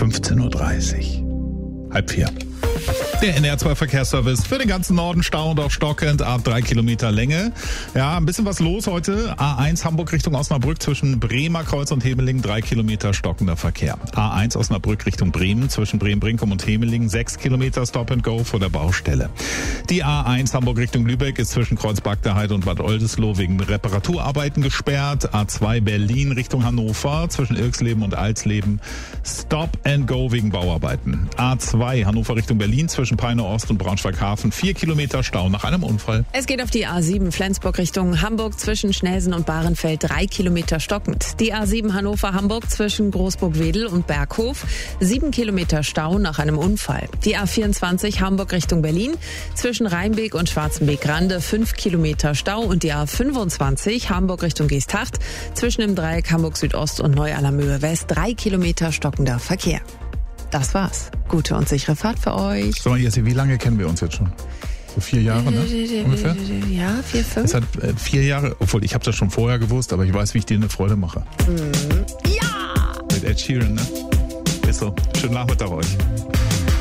15.30 Uhr. 3:30. Der NR2 Verkehrsservice für den ganzen Norden stauend auf stockend ab 3 Kilometer Länge. Ja, ein bisschen was los heute. A1 Hamburg Richtung Osnabrück zwischen Bremer Kreuz und Hemeling 3 Kilometer stockender Verkehr. A1 Osnabrück Richtung Bremen zwischen Bremen-Brinkum und Hemeling 6 Kilometer Stop and Go vor der Baustelle. Die A1 Hamburg Richtung Lübeck ist zwischen Kreuz-Bagderheide und Bad Oldesloe wegen Reparaturarbeiten gesperrt. A2 Berlin Richtung Hannover zwischen Irxleben und Alsleben Stop and Go wegen Bauarbeiten. A2 Hannover Richtung Berlin zwischen Peine Ost und Braunschweig-Hafen 4 Kilometer Stau nach einem Unfall. Es geht auf die A7 Flensburg Richtung Hamburg zwischen Schnelsen und Bahrenfeld 3 Kilometer stockend. Die A7 Hannover-Hamburg zwischen Großburg-Wedel und Berghof 7 Kilometer Stau nach einem Unfall. Die A24 Hamburg Richtung Berlin zwischen Rheinbeek und Schwarzenbeek-Rande 5 Kilometer Stau und die A25 Hamburg Richtung Geesthacht zwischen dem Dreieck Hamburg Südost und Neu-Allermöhe West 3 Kilometer stockender Verkehr. Das war's. Gute und sichere Fahrt für euch. So, Jessie, wie lange kennen wir uns jetzt schon? So 4 Jahre, ne? Ungefähr? Ja, 4, 5. Es hat 4 Jahre, obwohl ich habe das schon vorher gewusst, aber ich weiß, wie ich dir eine Freude mache. Ja! Mit Ed Sheeran, ne? Ist so. Schönen Nachmittag euch.